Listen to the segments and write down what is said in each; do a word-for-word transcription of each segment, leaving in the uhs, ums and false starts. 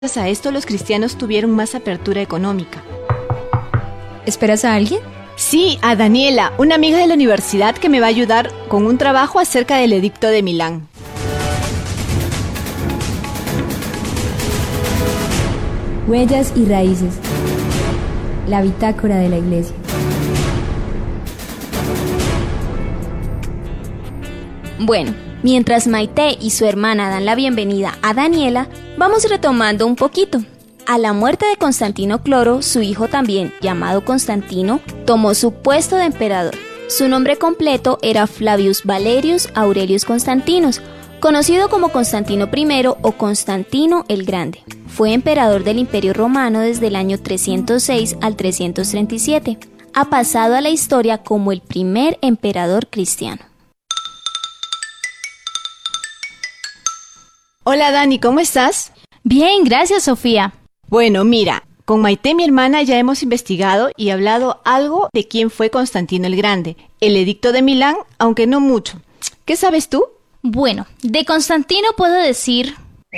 Gracias a esto los cristianos tuvieron más apertura económica. ¿Esperas a alguien? Sí, a Daniela, una amiga de la universidad que me va a ayudar con un trabajo acerca del Edicto de Milán. Huellas y raíces. La bitácora de la Iglesia. Bueno, mientras Maite y su hermana dan la bienvenida a Daniela, vamos retomando un poquito. A la muerte de Constantino Cloro, su hijo también, llamado Constantino, tomó su puesto de emperador. Su nombre completo era Flavius Valerius Aurelius Constantinus, conocido como Constantino primero o Constantino el Grande. Fue emperador del Imperio Romano desde el año trescientos seis al trescientos treinta y siete. Ha pasado a la historia como el primer emperador cristiano. Hola Dani, ¿cómo estás? Bien, gracias Sofía. Bueno, mira, con Maite, mi hermana, ya hemos investigado y hablado algo de quién fue Constantino el Grande, el Edicto de Milán, aunque no mucho. ¿Qué sabes tú? Bueno, de Constantino puedo decir...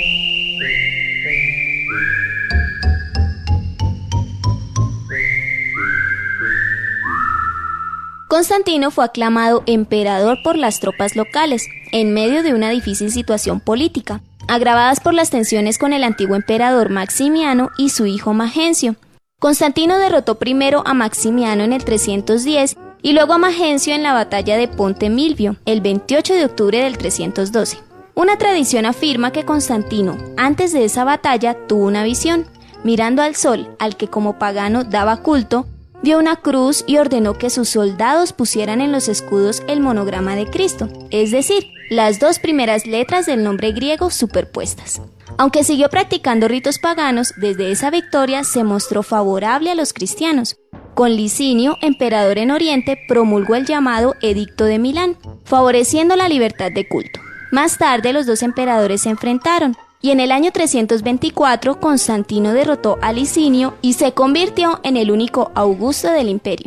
Constantino fue aclamado emperador por las tropas locales, en medio de una difícil situación política, agravadas por las tensiones con el antiguo emperador Maximiano y su hijo Magencio. Constantino derrotó primero a Maximiano en el trescientos diez y luego a Magencio en la batalla de Ponte Milvio, el veintiocho de octubre del trescientos doce. Una tradición afirma que Constantino, antes de esa batalla, tuvo una visión. Mirando al sol, al que como pagano daba culto, vio una cruz y ordenó que sus soldados pusieran en los escudos el monograma de Cristo, es decir, las dos primeras letras del nombre griego superpuestas. Aunque siguió practicando ritos paganos, desde esa victoria se mostró favorable a los cristianos. Con Licinio, emperador en Oriente, promulgó el llamado Edicto de Milán, favoreciendo la libertad de culto. Más tarde los dos emperadores se enfrentaron, y en el año trescientos veinticuatro Constantino derrotó a Licinio y se convirtió en el único Augusto del imperio.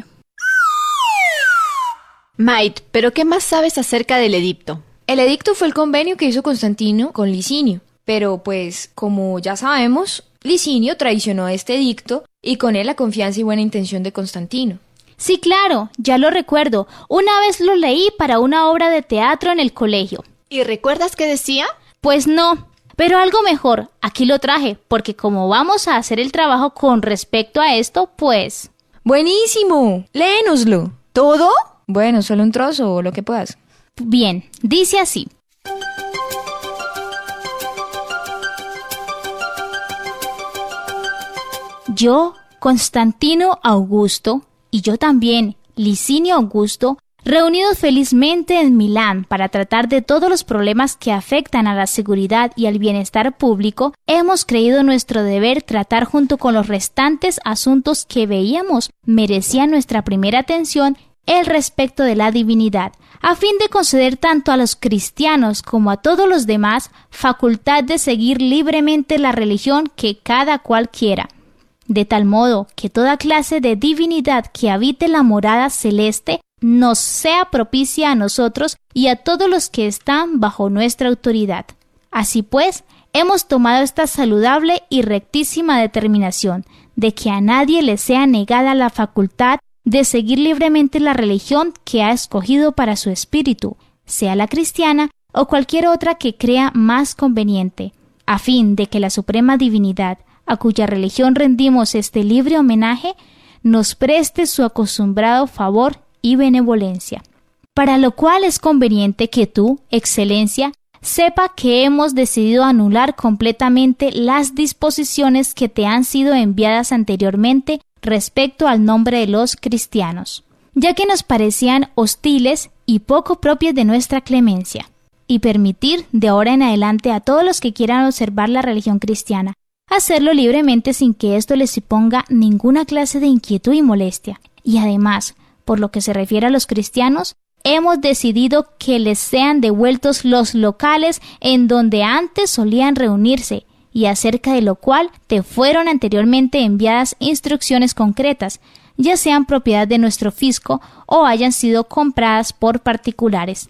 Maite, ¿pero qué más sabes acerca del edicto? El edicto fue el convenio que hizo Constantino con Licinio, pero pues, como ya sabemos, Licinio traicionó este edicto y con él la confianza y buena intención de Constantino. Sí, claro, ya lo recuerdo. Una vez lo leí para una obra de teatro en el colegio. ¿Y recuerdas qué decía? Pues no. Pero algo mejor, aquí lo traje, porque como vamos a hacer el trabajo con respecto a esto, pues... ¡Buenísimo! ¡Léenoslo! ¿Todo? Bueno, solo un trozo o lo que puedas. Bien, dice así. Yo, Constantino Augusto, y yo también, Licinio Augusto, reunidos felizmente en Milán para tratar de todos los problemas que afectan a la seguridad y al bienestar público, hemos creído nuestro deber tratar junto con los restantes asuntos que veíamos merecían nuestra primera atención el respecto de la divinidad, a fin de conceder tanto a los cristianos como a todos los demás facultad de seguir libremente la religión que cada cual quiera, de tal modo que toda clase de divinidad que habite la morada celeste nos sea propicia a nosotros y a todos los que están bajo nuestra autoridad. Así pues, hemos tomado esta saludable y rectísima determinación de que a nadie le sea negada la facultad de seguir libremente la religión que ha escogido para su espíritu, sea la cristiana o cualquier otra que crea más conveniente, a fin de que la suprema divinidad, a cuya religión rendimos este libre homenaje, nos preste su acostumbrado favor y benevolencia. Para lo cual es conveniente que tú, Excelencia, sepa que hemos decidido anular completamente las disposiciones que te han sido enviadas anteriormente respecto al nombre de los cristianos, ya que nos parecían hostiles y poco propias de nuestra clemencia, y permitir de ahora en adelante a todos los que quieran observar la religión cristiana, hacerlo libremente sin que esto les suponga ninguna clase de inquietud y molestia. Y además, por lo que se refiere a los cristianos, hemos decidido que les sean devueltos los locales en donde antes solían reunirse, y acerca de lo cual te fueron anteriormente enviadas instrucciones concretas, ya sean propiedad de nuestro fisco o hayan sido compradas por particulares.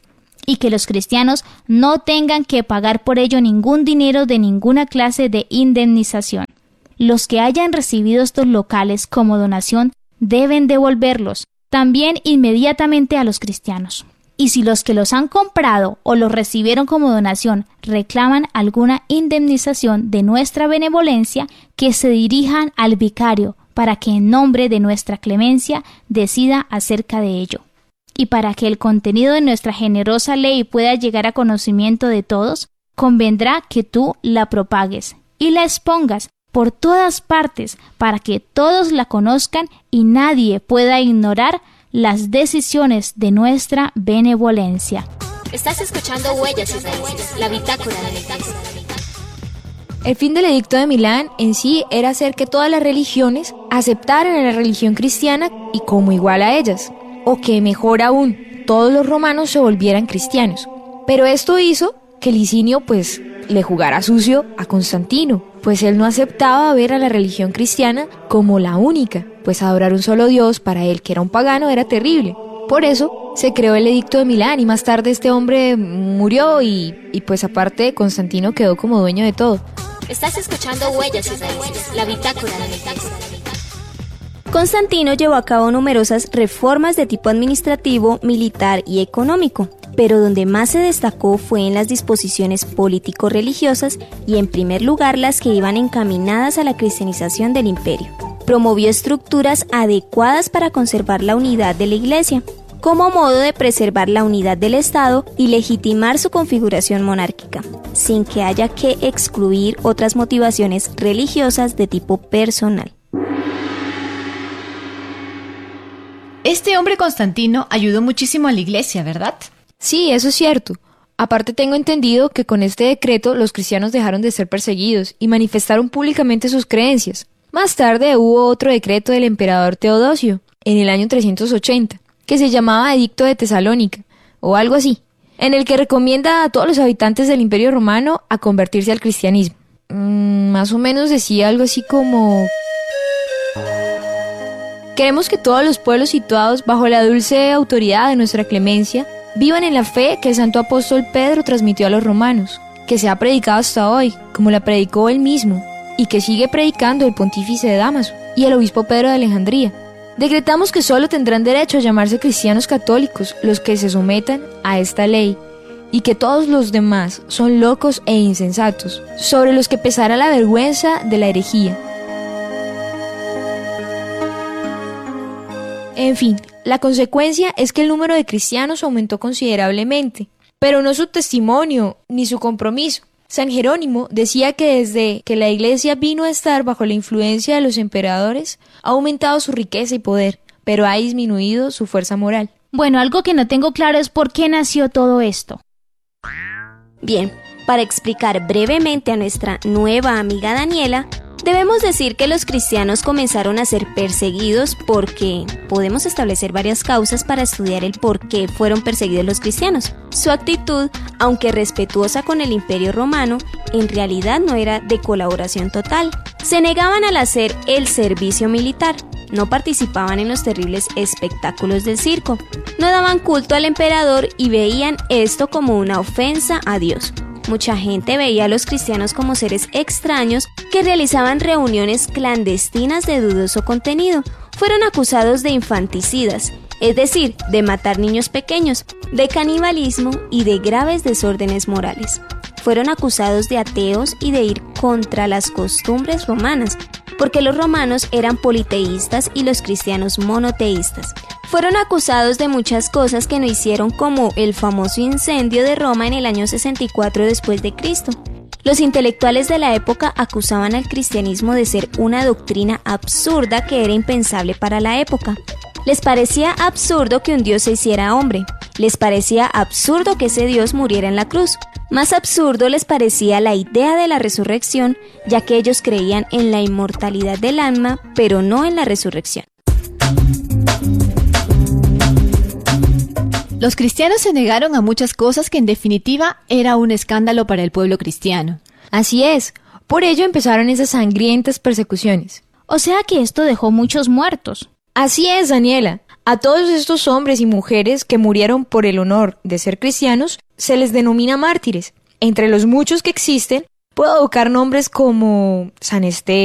y que los cristianos no tengan que pagar por ello ningún dinero de ninguna clase de indemnización. Los que hayan recibido estos locales como donación deben devolverlos también inmediatamente a los cristianos. Y si los que los han comprado o los recibieron como donación reclaman alguna indemnización de nuestra benevolencia, que se dirijan al vicario para que en nombre de nuestra clemencia decida acerca de ello. Y para que el contenido de nuestra generosa ley pueda llegar a conocimiento de todos, convendrá que tú la propagues y la expongas por todas partes para que todos la conozcan y nadie pueda ignorar las decisiones de nuestra benevolencia. Estás escuchando Huellas Israelíes, la bitácora de la Iglesia. El fin del edicto de Milán en sí era hacer que todas las religiones aceptaran a la religión cristiana y como igual a ellas, o que mejor aún, todos los romanos se volvieran cristianos. Pero esto hizo que Licinio pues le jugara sucio a Constantino, pues él no aceptaba ver a la religión cristiana como la única, pues adorar un solo Dios para él, que era un pagano, era terrible. Por eso se creó el edicto de Milán y más tarde este hombre murió y, y pues aparte Constantino quedó como dueño de todo. Estás escuchando Huellas Israelíes, la bitácora de la Iglesia. Constantino llevó a cabo numerosas reformas de tipo administrativo, militar y económico, pero donde más se destacó fue en las disposiciones político-religiosas y en primer lugar las que iban encaminadas a la cristianización del imperio. Promovió estructuras adecuadas para conservar la unidad de la Iglesia, como modo de preservar la unidad del Estado y legitimar su configuración monárquica, sin que haya que excluir otras motivaciones religiosas de tipo personal. Este hombre Constantino ayudó muchísimo a la Iglesia, ¿verdad? Sí, eso es cierto. Aparte tengo entendido que con este decreto los cristianos dejaron de ser perseguidos y manifestaron públicamente sus creencias. Más tarde hubo otro decreto del emperador Teodosio, en el año trescientos ochenta, que se llamaba Edicto de Tesalónica, o algo así, en el que recomienda a todos los habitantes del Imperio Romano a convertirse al cristianismo. Mm, más o menos decía algo así como: queremos que todos los pueblos situados bajo la dulce autoridad de nuestra clemencia vivan en la fe que el santo apóstol Pedro transmitió a los romanos, que se ha predicado hasta hoy, como la predicó él mismo, y que sigue predicando el pontífice de Dámaso y el obispo Pedro de Alejandría. Decretamos que solo tendrán derecho a llamarse cristianos católicos los que se sometan a esta ley, y que todos los demás son locos e insensatos, sobre los que pesará la vergüenza de la herejía. En fin, la consecuencia es que el número de cristianos aumentó considerablemente, pero no su testimonio ni su compromiso. San Jerónimo decía que desde que la Iglesia vino a estar bajo la influencia de los emperadores, ha aumentado su riqueza y poder, pero ha disminuido su fuerza moral. Bueno, algo que no tengo claro es por qué nació todo esto. Bien, para explicar brevemente a nuestra nueva amiga Daniela, debemos decir que los cristianos comenzaron a ser perseguidos porque podemos establecer varias causas para estudiar el por qué fueron perseguidos los cristianos. Su actitud, aunque respetuosa con el Imperio Romano, en realidad no era de colaboración total. Se negaban al hacer el servicio militar, no participaban en los terribles espectáculos del circo, no daban culto al emperador y veían esto como una ofensa a Dios. Mucha gente veía a los cristianos como seres extraños que realizaban reuniones clandestinas de dudoso contenido. Fueron acusados de infanticidas, es decir, de matar niños pequeños, de canibalismo y de graves desórdenes morales. Fueron acusados de ateos y de ir contra las costumbres romanas, porque los romanos eran politeístas y los cristianos monoteístas. Fueron acusados de muchas cosas que no hicieron, como el famoso incendio de Roma en el año sesenta y cuatro después de Cristo. Los intelectuales de la época acusaban al cristianismo de ser una doctrina absurda que era impensable para la época. Les parecía absurdo que un Dios se hiciera hombre. Les parecía absurdo que ese Dios muriera en la cruz. Más absurdo les parecía la idea de la resurrección, ya que ellos creían en la inmortalidad del alma, pero no en la resurrección. Los cristianos se negaron a muchas cosas que en definitiva era un escándalo para el pueblo cristiano. Así es, por ello empezaron esas sangrientas persecuciones. O sea que esto dejó muchos muertos. Así es, Daniela. A todos estos hombres y mujeres que murieron por el honor de ser cristianos, se les denomina mártires. Entre los muchos que existen, puedo evocar nombres como San Esteban,